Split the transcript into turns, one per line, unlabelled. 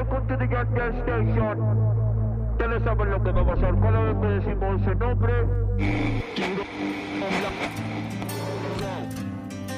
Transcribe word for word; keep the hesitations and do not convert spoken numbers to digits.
welcome to the Gas Station. Ya le saben lo que va a pasar cada vez que decimos ese nombre.